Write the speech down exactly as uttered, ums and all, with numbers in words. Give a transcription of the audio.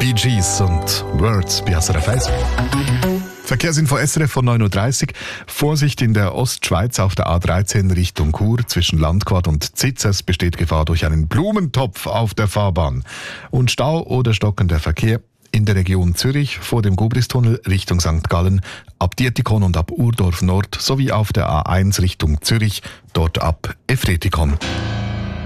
Bee Gees und Words bei S R F eins. Verkehrsinfo S R F von neun Uhr dreißig. Vorsicht in der Ostschweiz auf der A dreizehn Richtung Chur. Zwischen Landquart und Zitzers besteht Gefahr durch einen Blumentopf auf der Fahrbahn. Und Stau oder stockender Verkehr in der Region Zürich vor dem Gubristunnel Richtung Sankt Gallen, ab Dietikon und ab Urdorf Nord sowie auf der A eins Richtung Zürich, dort ab Efretikon.